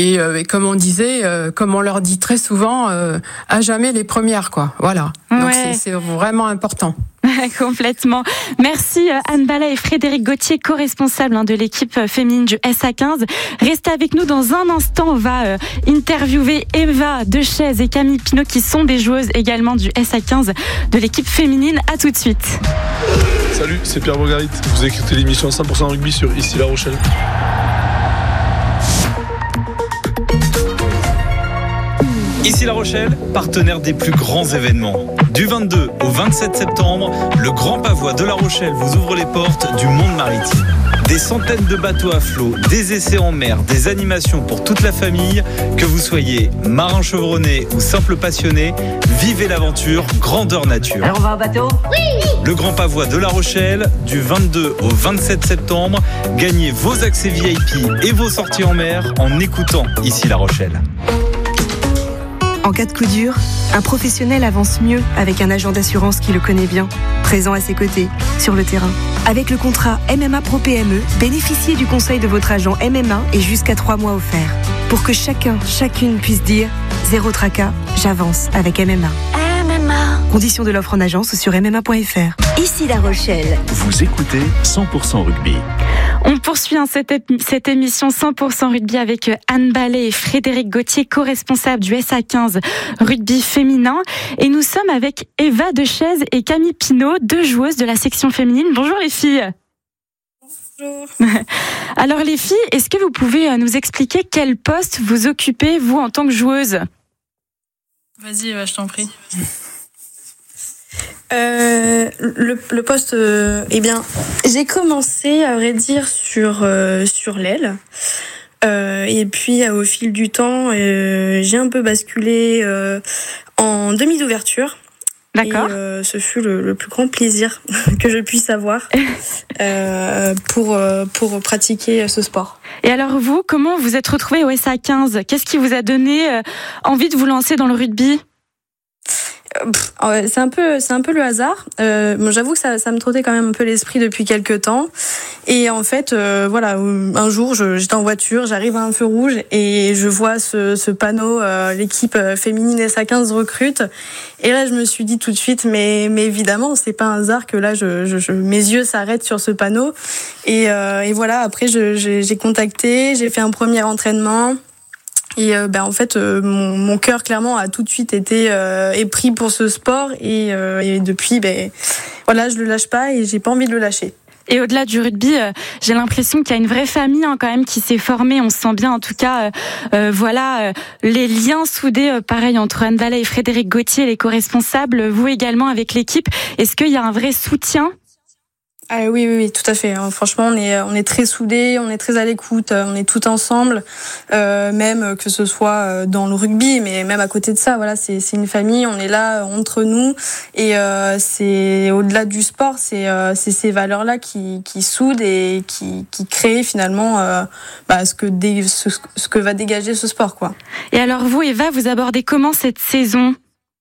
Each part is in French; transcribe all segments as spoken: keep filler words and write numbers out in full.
et, euh, et comme on disait, euh, comme on leur dit très souvent, euh, à jamais les premières, quoi. Voilà. Donc Ouais. c'est, c'est vraiment important. Complètement. Merci Anne Bala et Frédéric Gauthier, co-responsables hein, de l'équipe féminine du S A quinze. Restez avec nous dans un instant. On va euh, interviewer Eva Dechaise et Camille Pinot qui sont des joueuses également du S A quinze de l'équipe féminine. À tout de suite. Salut, c'est Pierre Bogarit. Vous écoutez l'émission cent pour cent rugby sur Ici La Rochelle. Ici La Rochelle, partenaire des plus grands événements. Du vingt-deux au vingt-sept septembre, le Grand Pavois de La Rochelle vous ouvre les portes du monde maritime. Des centaines de bateaux à flot, des essais en mer, des animations pour toute la famille. Que vous soyez marin chevronné ou simple passionné, vivez l'aventure grandeur nature. Alors on va au bateau ? Oui ! Le Grand Pavois de La Rochelle, du vingt-deux au vingt-sept septembre. Gagnez vos accès V I P et vos sorties en mer en écoutant Ici La Rochelle. En cas de coup dur, un professionnel avance mieux avec un agent d'assurance qui le connaît bien, présent à ses côtés, sur le terrain. Avec le contrat M M A Pro P M E, bénéficiez du conseil de votre agent M M A et jusqu'à trois mois offerts. Pour que chacun, chacune puisse dire « Zéro tracas, j'avance avec M M A ». M M A. Conditions de l'offre en agence ou sur m m a point f r. Ici La Rochelle. Vous écoutez cent pour cent rugby. On poursuit hein, cette, cette émission cent pour cent rugby avec Anne Ballet et Frédéric Gauthier, co-responsables du S A quinze rugby féminin. Et nous sommes avec Eva Dechaise et Camille Pinot, deux joueuses de la section féminine. Bonjour les filles. Bonjour. Alors les filles, est-ce que vous pouvez nous expliquer quel poste vous occupez, vous, en tant que joueuse ? Vas-y Eva, je t'en prie. Euh, le, le poste, euh, eh bien, j'ai commencé à vrai dire sur euh, sur l'aile, euh, et puis euh, au fil du temps, euh, j'ai un peu basculé euh, en demi d'ouverture. D'accord. Et euh, ce fut le, le plus grand plaisir que je puisse avoir euh, pour euh, pour pratiquer ce sport. Et alors vous, comment vous êtes retrouvée au S A quinze ? Qu'est-ce qui vous a donné euh, envie de vous lancer dans le rugby ? Pff, c'est un peu, c'est un peu le hasard. Euh, bon, j'avoue que ça, ça me trottait quand même un peu l'esprit depuis quelques temps. Et en fait, euh, voilà, un jour, je, j'étais en voiture, j'arrive à un feu rouge et je vois ce, ce panneau, euh, l'équipe féminine S A quinze recrute. Et là, je me suis dit tout de suite, mais, mais évidemment, c'est pas un hasard que là, je, je, je mes yeux s'arrêtent sur ce panneau. Et, euh, et voilà, après, je, j'ai, j'ai contacté, j'ai fait un premier entraînement. Et euh, ben en fait euh, mon, mon cœur clairement a tout de suite été euh, est pris pour ce sport et, euh, et depuis ben voilà je le lâche pas et j'ai pas envie de le lâcher. Et au-delà du rugby, euh, j'ai l'impression qu'il y a une vraie famille hein, quand même qui s'est formée. On se sent bien en tout cas, euh, euh, voilà, euh, les liens soudés, euh, pareil entre Anne Ballet et Frédéric Gauthier, les co-responsables, vous également avec l'équipe. Est-ce qu'il y a un vrai soutien ? Ah oui, oui, oui, tout à fait. Franchement, on est, on est très soudés, on est très à l'écoute, on est tout ensemble, euh, même que ce soit dans le rugby, mais même à côté de ça, voilà, c'est, c'est une famille, on est là entre nous, et euh, c'est au-delà du sport, c'est, euh, c'est ces valeurs-là qui, qui soudent et qui, qui créent finalement euh, bah, ce que dé, ce, ce que va dégager ce sport, quoi. Et alors vous, Eva, vous abordez comment cette saison ?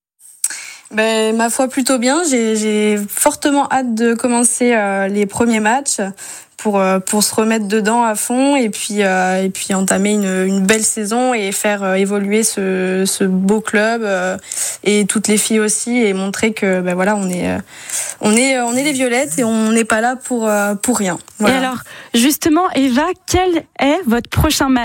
Ben, ma foi, plutôt bien. J'ai, j'ai fortement hâte de commencer euh, les premiers matchs pour euh, pour se remettre dedans à fond et puis euh, et puis entamer une une belle saison et faire euh, évoluer ce ce beau club euh, et toutes les filles aussi et montrer que ben voilà on est euh, on est on est les violettes et on n'est pas là pour euh, pour rien. Voilà. Et alors justement, Eva, quel est votre prochain match ?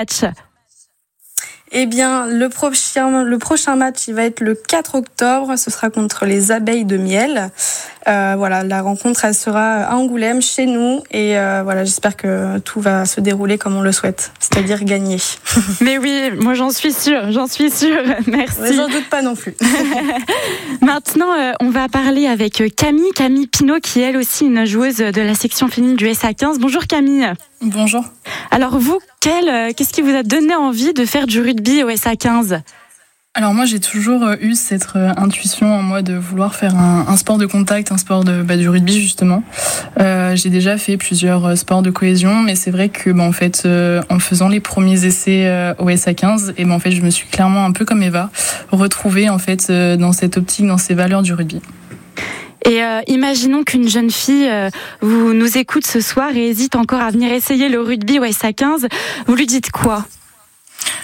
Eh bien, le prochain, le prochain match, il va être le quatre octobre. Ce sera contre les Abeilles de Miel. Euh, voilà, la rencontre, elle sera à Angoulême, chez nous. Et euh, voilà, j'espère que tout va se dérouler comme on le souhaite, c'est-à-dire gagner. Mais oui, moi j'en suis sûre, j'en suis sûre. Merci. Ouais, j'en doute pas non plus. Maintenant, euh, on va parler avec Camille, Camille Pinot, qui est elle aussi une joueuse de la section féminine du S A quinze. Bonjour Camille. Bonjour. Alors vous, quel, euh, qu'est-ce qui vous a donné envie de faire du rugby au S A quinze ? Alors moi, j'ai toujours eu cette intuition en moi de vouloir faire un, un sport de contact, un sport de bah, du rugby justement. Euh, j'ai déjà fait plusieurs sports de cohésion, mais c'est vrai que bah, en fait, euh, en faisant les premiers essais euh, au S A quinze, et bah, en fait, je me suis clairement un peu comme Eva retrouvée en fait euh, dans cette optique, dans ces valeurs du rugby. Et euh, imaginons qu'une jeune fille euh, vous nous écoute ce soir et hésite encore à venir essayer le rugby au S A quinze. Vous lui dites quoi ?